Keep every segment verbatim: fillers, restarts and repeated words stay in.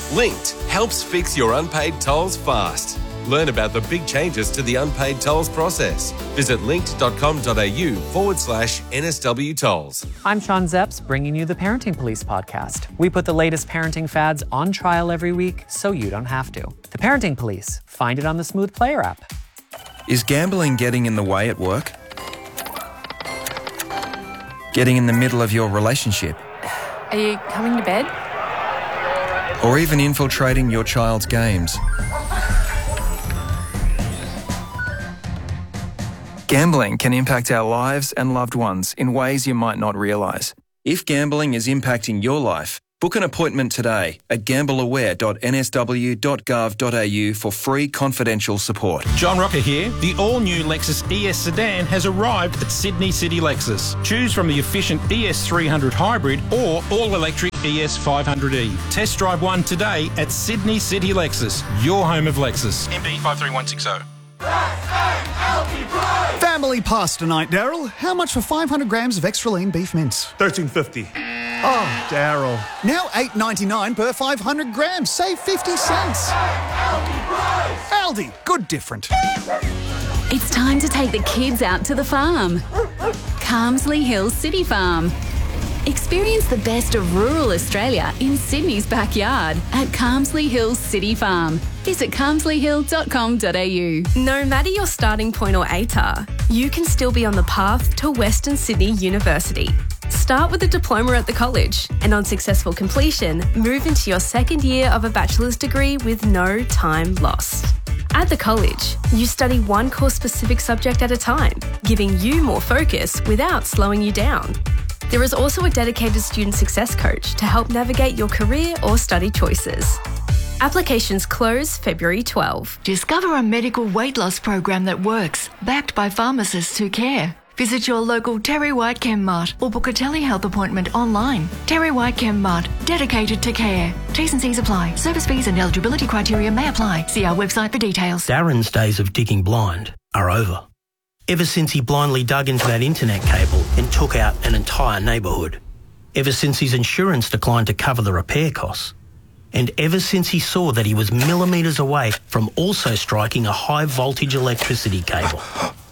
Linked helps fix your unpaid tolls fast. Learn about the big changes to the unpaid tolls process. Visit linkt.com.au forward slash NSW tolls. I'm Sean Zepps, bringing you the Parenting Police podcast. We put the latest parenting fads on trial every week so you don't have to. The Parenting Police. Find it on the Smooth Player app. Is gambling getting in the way at work? Getting in the middle of your relationship? Are you coming to bed? Or even infiltrating your child's games? Gambling can impact our lives and loved ones in ways you might not realise. If gambling is impacting your life, book an appointment today at gamble aware dot n s w dot gov dot a u for free confidential support. John Rocker here. The all-new Lexus E S sedan has arrived at Sydney City Lexus. Choose from the efficient E S three hundred Hybrid or all-electric E S five hundred E. Test drive one today at Sydney City Lexus, your home of Lexus. M B five three one six zero. Family pasta night, Daryl. How much for five hundred grams of extra lean beef mince? thirteen fifty. Oh, Daryl. Now eight ninety-nine per five hundred grams. Save fifty cents. Aldi. Good different. It's time to take the kids out to the farm. Carmsley Hills City Farm. Experience the best of rural Australia in Sydney's backyard at Carmsley Hills City Farm. Visit carmsley hill dot com dot a u. No matter your starting point or A T A R, you can still be on the path to Western Sydney University. Start with a diploma at the college and on successful completion, move into your second year of a bachelor's degree with no time lost. At the college, you study one course-specific subject at a time, giving you more focus without slowing you down. There is also a dedicated student success coach to help navigate your career or study choices. Applications close February twelfth. Discover a medical weight loss program that works, backed by pharmacists who care. Visit your local Terry White Chem Mart or book a telehealth appointment online. Terry White Chem Mart, dedicated to care. T's and C's apply. Service fees and eligibility criteria may apply. See our website for details. Darren's days of digging blind are over. Ever since he blindly dug into that internet cable and took out an entire neighbourhood. Ever since his insurance declined to cover the repair costs. And ever since he saw that he was millimetres away from also striking a high voltage electricity cable.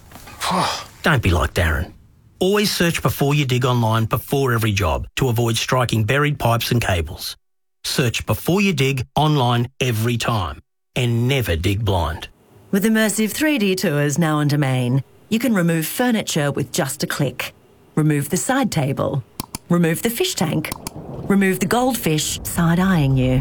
Don't be like Darren. Always search before you dig online before every job to avoid striking buried pipes and cables. Search before you dig online every time and never dig blind. With immersive three D tours now on Domain, you can remove furniture with just a click. Remove the side table. Remove the fish tank. Remove the goldfish side-eyeing you.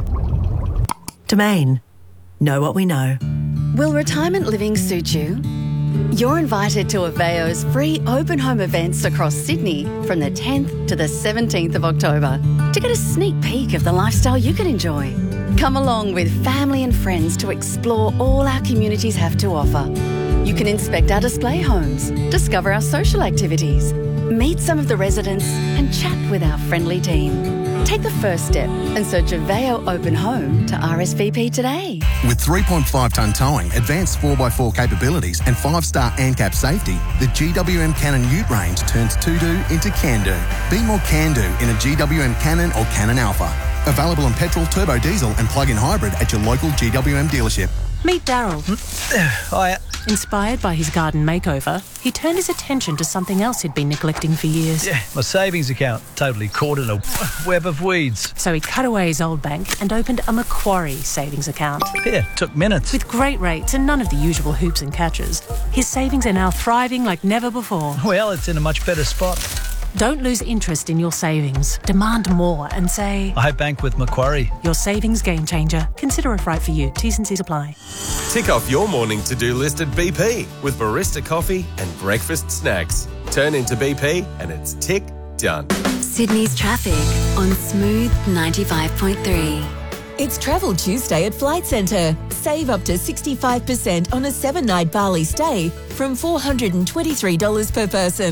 Domain. Know what we know. Will retirement living suit you? You're invited to Aveo's free open home events across Sydney from the tenth to the seventeenth of October to get a sneak peek of the lifestyle you can enjoy. Come along with family and friends to explore all our communities have to offer. You can inspect our display homes, discover our social activities, meet some of the residents and chat with our friendly team. Take the first step and search Aveo Open Home to R S V P today. With three point five tonne towing, advanced four by four capabilities and five star ANCAP safety, the G W M Cannon Ute range turns to-do into can-do. Be more can-do in a G W M Cannon or Cannon Alpha. Available in petrol, turbo diesel and plug-in hybrid at your local G W M dealership. Meet Daryl. Hiya. Inspired by his garden makeover, he turned his attention to something else he'd been neglecting for years. Yeah, my savings account, totally caught in a web of weeds. So he cut away his old bank and opened a Macquarie savings account. Yeah, took minutes. With great rates and none of the usual hoops and catches, his savings are now thriving like never before. Well, it's in a much better spot. Don't lose interest in your savings. Demand more and say, I bank with Macquarie. Your savings game changer. Consider if right for you. T's and C's apply. Tick off your morning to-do list at B P with barista coffee and breakfast snacks. Turn into B P and it's tick done. Sydney's traffic on Smooth ninety-five point three. It's Travel Tuesday at Flight Centre. Save up to sixty-five percent on a seven-night Bali stay from four hundred twenty-three dollars per person.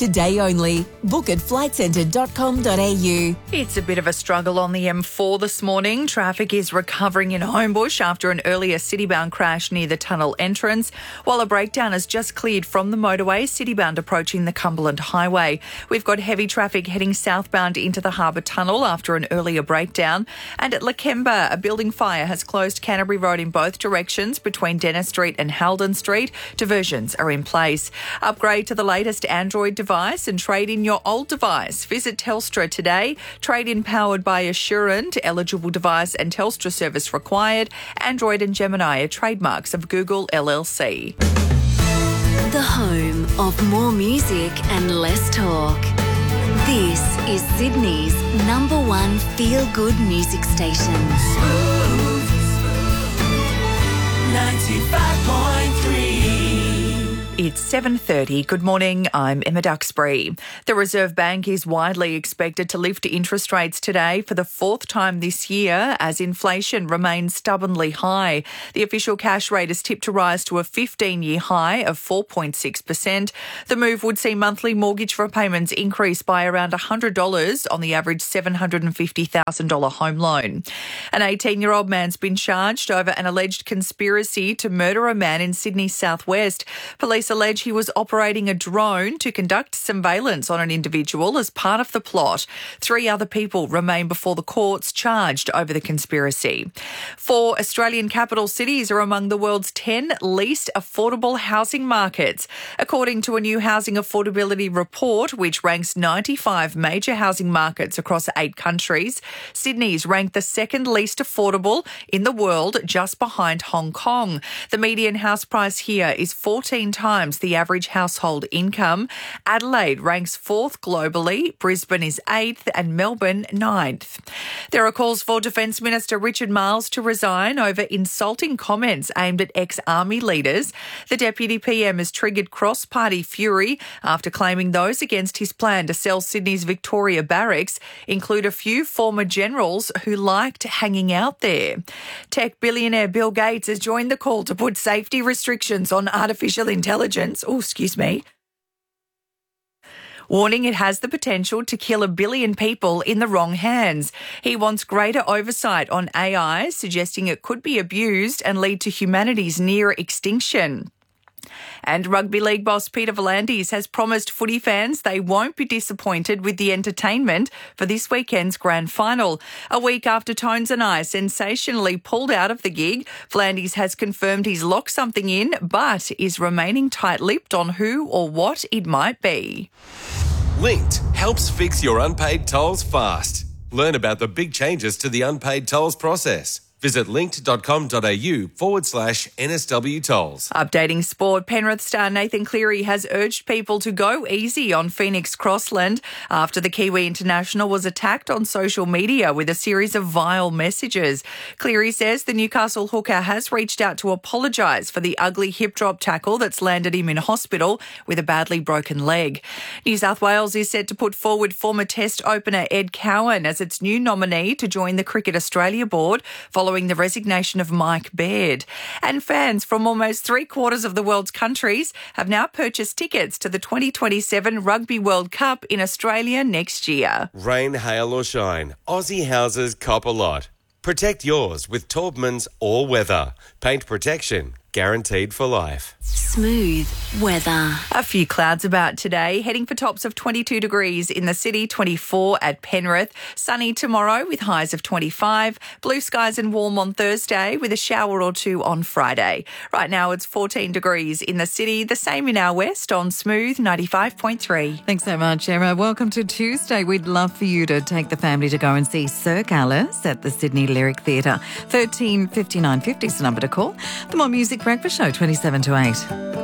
today only. Book at flight centre dot com dot a u. It's a bit of a struggle on the M four this morning. Traffic is recovering in Homebush after an earlier citybound crash near the tunnel entrance, while a breakdown has just cleared from the motorway, citybound approaching the Cumberland Highway. We've got heavy traffic heading southbound into the Harbour Tunnel after an earlier breakdown. And at Lakemba, a building fire has closed Canterbury Road in both directions between Dennis Street and Halden Street. Diversions are in place. Upgrade to the latest Android device and trade in your old device. Visit Telstra today. Trade in powered by Assurant. Eligible device and Telstra service required. Android and Gemini are trademarks of Google L L C. The home of more music and less talk. This is Sydney's number one feel-good music station. Smooth ninety-five point three. It's seven thirty. Good morning, I'm Emma Duxbury. The Reserve Bank is widely expected to lift interest rates today for the fourth time this year as inflation remains stubbornly high. The official cash rate is tipped to rise to a fifteen-year high of four point six percent. The move would see monthly mortgage repayments increase by around one hundred dollars on the average seven hundred fifty thousand dollars home loan. An eighteen-year-old man's been charged over an alleged conspiracy to murder a man in Sydney's southwest. Police allege he was operating a drone to conduct surveillance on an individual as part of the plot. Three other people remain before the courts charged over the conspiracy. Four Australian capital cities are among the world's ten least affordable housing markets. According to a new housing affordability report, which ranks ninety-five major housing markets across eight countries, Sydney's ranked the second least affordable in the world, just behind Hong Kong. The median house price here is fourteen times the average household income. Adelaide ranks fourth globally, Brisbane is eighth and Melbourne ninth. There are calls for Defence Minister Richard Marles to resign over insulting comments aimed at ex-army leaders. The Deputy P M has triggered cross-party fury after claiming those against his plan to sell Sydney's Victoria Barracks include a few former generals who liked hanging out there. Tech billionaire Bill Gates has joined the call to put safety restrictions on artificial intelligence. Oh, excuse me. Warning it has the potential to kill a billion people in the wrong hands. He wants greater oversight on A I, suggesting it could be abused and lead to humanity's near extinction. And Rugby League boss Peter V'landys has promised footy fans they won't be disappointed with the entertainment for this weekend's grand final. A week after Tones and I sensationally pulled out of the gig, V'landys has confirmed he's locked something in, but is remaining tight-lipped on who or what it might be. Linked helps fix your unpaid tolls fast. Learn about the big changes to the unpaid tolls process. Visit linkt.com.au forward slash NSW tolls. Updating sport, Penrith star Nathan Cleary has urged people to go easy on Phoenix Crossland after the Kiwi international was attacked on social media with a series of vile messages. Cleary says the Newcastle hooker has reached out to apologise for the ugly hip drop tackle that's landed him in hospital with a badly broken leg. New South Wales is set to put forward former Test opener Ed Cowan as its new nominee to join the Cricket Australia board following the resignation of Mike Baird. And fans from almost three quarters of the world's countries have now purchased tickets to the twenty twenty-seven Rugby World Cup in Australia next year. Rain, hail or shine, Aussie houses cop a lot. Protect yours with Taubman's All Weather. Paint protection guaranteed for life. Smooth weather. A few clouds about today, heading for tops of twenty-two degrees in the city, twenty-four at Penrith. Sunny tomorrow with highs of twenty-five. Blue skies and warm on Thursday with a shower or two on Friday. Right now it's fourteen degrees in the city, the same in our west on Smooth ninety-five point three. Thanks so much, Emma. Welcome to Tuesday. We'd love for you to take the family to go and see Cirque Alice at the Sydney Lyric Theatre. thirteen fifty-nine fifty is the number to call. The More Music Breakfast Show, twenty-seven to eight.